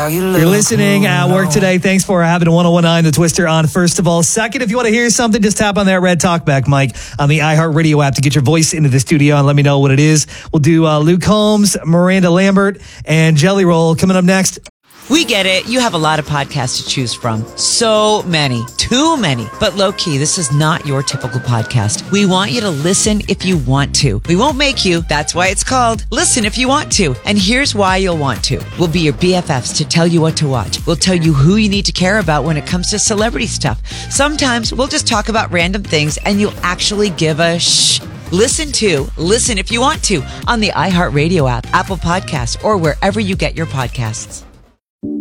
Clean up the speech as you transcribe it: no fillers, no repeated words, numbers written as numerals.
You're listening at work today. Thanks for having a 101.9 The Twister on, first of all. Second, if you want to hear something, just tap on that red talkback mic on the iHeartRadio app to get your voice into the studio and let me know what it is. We'll do Luke Combs, Miranda Lambert, and Jelly Roll coming up next. We get it. You have a lot of podcasts to choose from. So many. Too many. But low-key, this is not your typical podcast. We want you to listen if you want to. We won't make you. That's why it's called Listen If You Want To. And here's why you'll want to. We'll be your BFFs to tell you what to watch. We'll tell you who you need to care about when it comes to celebrity stuff. Sometimes we'll just talk about random things and you'll actually give a shh. Listen If You Want To on the iHeartRadio app, Apple Podcasts, or wherever you get your podcasts.